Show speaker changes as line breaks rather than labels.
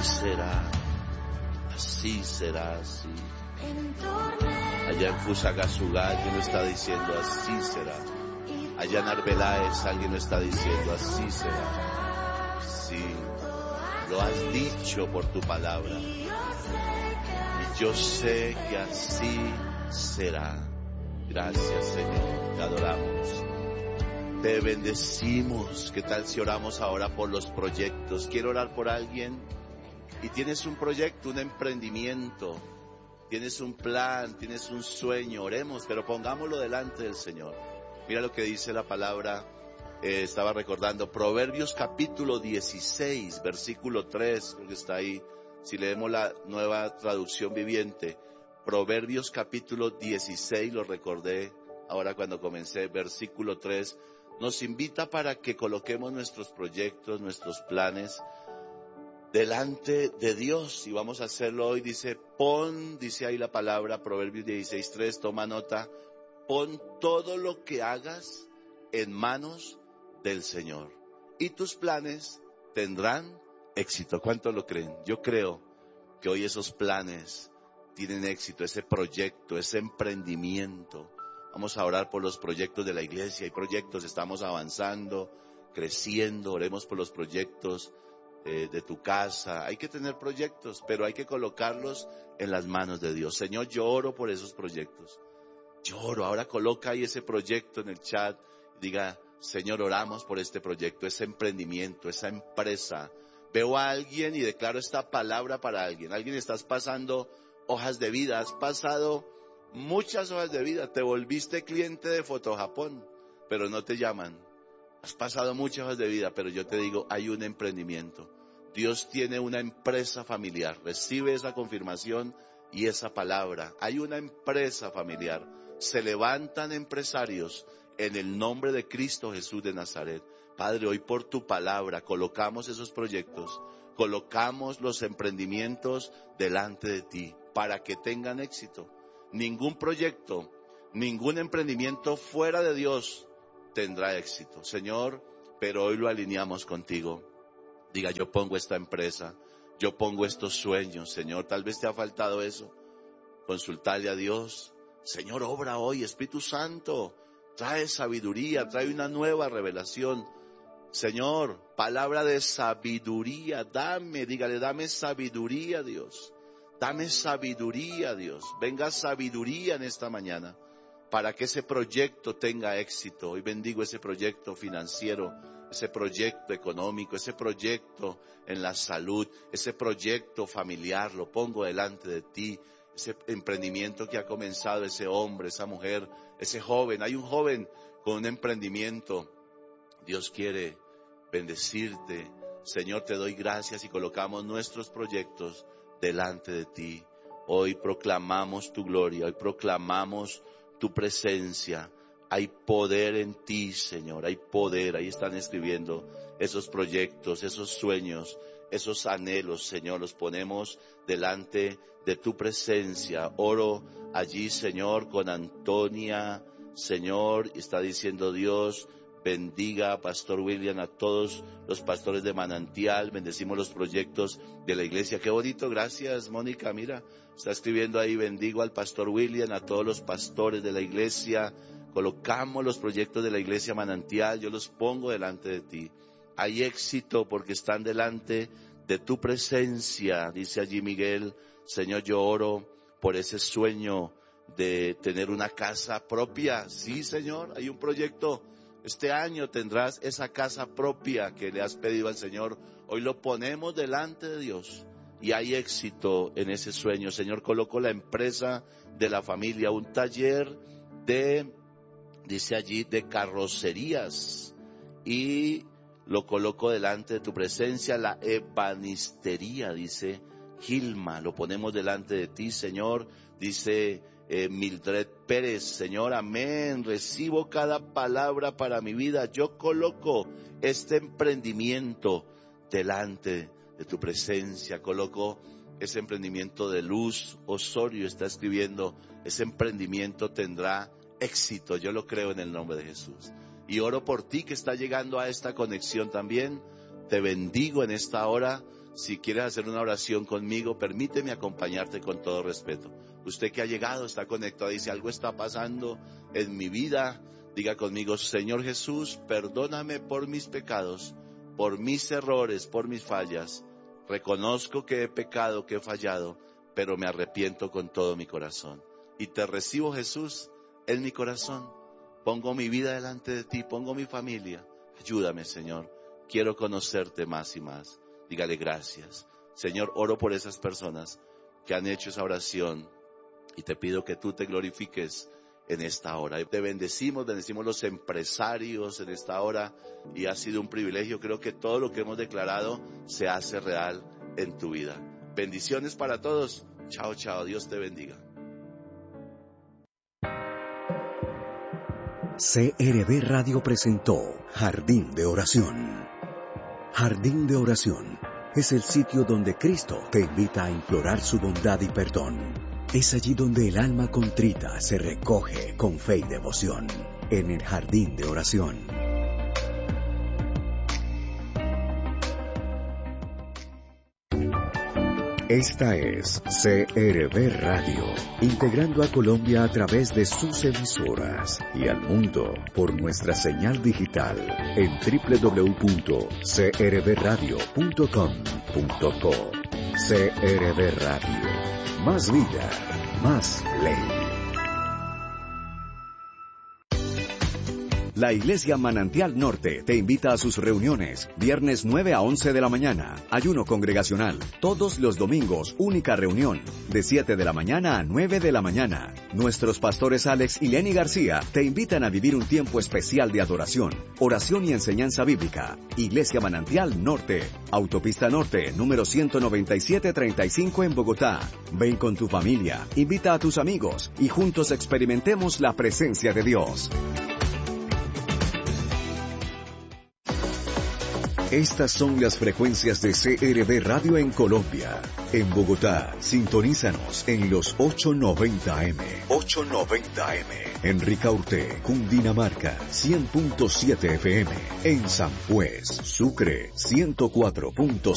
será, así será, así. Allá en Fusagasugá alguien lo está diciendo, así será. Allá en Arbeláez alguien lo está diciendo, así será. Sí, lo has dicho por tu palabra. Y yo sé que así será. Gracias, Señor, te adoramos. Te bendecimos. ¿Qué tal si oramos ahora por los proyectos? Quiero orar por alguien y tienes un proyecto, un emprendimiento, tienes un plan, tienes un sueño. Oremos, pero pongámoslo delante del Señor. Mira lo que dice la palabra. Estaba recordando Proverbios capítulo 16, versículo 3, creo que está ahí. Si leemos la nueva traducción viviente, Proverbios capítulo 16, lo recordé ahora cuando comencé, versículo 3, nos invita para que coloquemos nuestros proyectos, nuestros planes delante de Dios, y vamos a hacerlo hoy. Dice ahí la palabra, Proverbios 16, 3, toma nota, pon todo lo que hagas en manos del Señor, y tus planes tendrán éxito. ¿Cuántos lo creen? Yo creo que hoy esos planes tienen éxito, ese proyecto, ese emprendimiento. Vamos a orar por los proyectos de la iglesia. Hay proyectos, estamos avanzando, creciendo. Oremos por los proyectos de tu casa. Hay que tener proyectos, pero hay que colocarlos en las manos de Dios. Señor, yo oro por esos proyectos. Yo oro. Ahora coloca ahí ese proyecto en el chat. Diga, Señor, oramos por este proyecto, ese emprendimiento, esa empresa. Veo a alguien y declaro esta palabra para alguien. Alguien, estás pasando hojas de vida, has pasado muchas hojas de vida, te volviste cliente de Fotojapón, pero no te llaman. Has pasado muchas hojas de vida, pero yo te digo, hay un emprendimiento. Dios tiene una empresa familiar. Recibe esa confirmación y esa palabra. Hay una empresa familiar. Se levantan empresarios en el nombre de Cristo Jesús de Nazaret. Padre, hoy por tu palabra colocamos esos proyectos, colocamos los emprendimientos delante de ti para que tengan éxito. Ningún proyecto, ningún emprendimiento fuera de Dios tendrá éxito, Señor, pero hoy lo alineamos contigo. Diga, yo pongo esta empresa, yo pongo estos sueños, Señor. Tal vez te ha faltado eso. Consultarle a Dios. Señor, obra hoy, Espíritu Santo, trae sabiduría, trae una nueva revelación. Señor, palabra de sabiduría, dígale, dame sabiduría, Dios. Dame sabiduría, Dios. Venga sabiduría en esta mañana para que ese proyecto tenga éxito. Hoy bendigo ese proyecto financiero, ese proyecto económico, ese proyecto en la salud, ese proyecto familiar. Lo pongo delante de ti. Ese emprendimiento que ha comenzado ese hombre, esa mujer, ese joven. Hay un joven con un emprendimiento. Dios quiere bendecirte. Señor, te doy gracias y colocamos nuestros proyectos delante de ti. Hoy proclamamos tu gloria, hoy proclamamos tu presencia. Hay poder en ti, Señor, hay poder. Ahí están escribiendo esos proyectos, esos sueños, esos anhelos, Señor, los ponemos delante de tu presencia. Oro allí, Señor, con Antonia, Señor, está diciendo Dios, bendiga a Pastor William, a todos los pastores de Manantial, bendecimos los proyectos de la iglesia. Qué bonito, gracias Mónica, mira, está escribiendo ahí, bendigo al Pastor William, a todos los pastores de la iglesia, colocamos los proyectos de la iglesia Manantial, yo los pongo delante de ti. Hay éxito porque están delante de tu presencia, dice allí Miguel. Señor, yo oro por ese sueño de tener una casa propia. Sí, Señor, hay un proyecto. Este año tendrás esa casa propia que le has pedido al Señor. Hoy lo ponemos delante de Dios y hay éxito en ese sueño. Señor, coloco la empresa de la familia, un taller dice allí, de carrocerías, y lo coloco delante de tu presencia. La ebanistería, dice Gilma, lo ponemos delante de ti, Señor. Dice Mildred Pérez, Señor, amén, recibo cada palabra para mi vida. Yo coloco este emprendimiento delante de tu presencia. Coloco ese emprendimiento de Luz Osorio, está escribiendo, ese emprendimiento tendrá éxito. Yo lo creo en el nombre de Jesús. Y oro por ti que está llegando a esta conexión también. Te bendigo en esta hora. Si quieres hacer una oración conmigo, permíteme acompañarte con todo respeto. Usted que ha llegado, está conectado, dice, algo está pasando en mi vida. Diga conmigo, Señor Jesús, perdóname por mis pecados, por mis errores, por mis fallas. Reconozco que he pecado, que he fallado, pero me arrepiento con todo mi corazón. Y te recibo, Jesús, en mi corazón. Pongo mi vida delante de ti, pongo mi familia. Ayúdame, Señor. Quiero conocerte más y más. Dígale gracias. Señor, oro por esas personas que han hecho esa oración y te pido que tú te glorifiques en esta hora. Te bendecimos los empresarios en esta hora y ha sido un privilegio. Creo que todo lo que hemos declarado se hace real en tu vida. Bendiciones para todos. Chao, chao. Dios te bendiga.
CRB Radio presentó Jardín de Oración. Jardín de Oración es el sitio donde Cristo te invita a implorar su bondad y perdón. Es allí donde el alma contrita se recoge con fe y devoción. En el Jardín de Oración. Esta es CRB Radio, integrando a Colombia a través de sus emisoras y al mundo por nuestra señal digital en www.crbradio.com.co. CRB Radio, más vida, más ley. La Iglesia Manantial Norte te invita a sus reuniones, viernes 9 a 11 de la mañana, ayuno congregacional, todos los domingos, única reunión, de 7 de la mañana a 9 de la mañana. Nuestros pastores Alex y Lenny García te invitan a vivir un tiempo especial de adoración, oración y enseñanza bíblica. Iglesia Manantial Norte, Autopista Norte, número 19735 en Bogotá. Ven con tu familia, invita a tus amigos y juntos experimentemos la presencia de Dios. Estas son las frecuencias de CRB Radio en Colombia. En Bogotá, sintonízanos en los 890M. 890M. En Ricaurte, Cundinamarca, 100.7 FM. En San Juez, Sucre, 104.5.